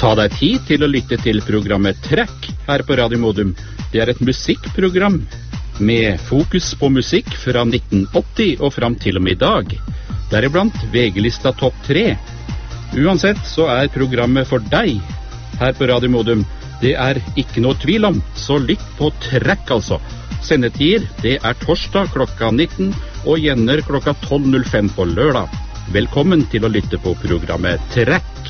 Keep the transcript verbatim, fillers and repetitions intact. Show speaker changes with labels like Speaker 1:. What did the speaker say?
Speaker 1: Ta deg tid til å lytte til programmet Track her på Radio Modum. Det er et musikkprogram med fokus på musikk fra nitten åtti og fram til og med i dag. Deriblant V G-lista topp tre. Uansett så er programmet for deg her på Radio Modum. Det er ikke noe tvil om, så lytt på Track altså. Sendetider, det er torsdag klokka nitten og gjenner klokka tolv null fem på lørdag. Velkommen til å lytte på programmet Track.